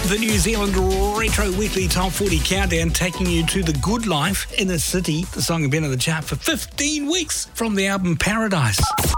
The New Zealand Retro Weekly Top 40 Countdown, taking you to The Good Life, Inner City. The song had been in the chart for 15 weeks from the album Paradise.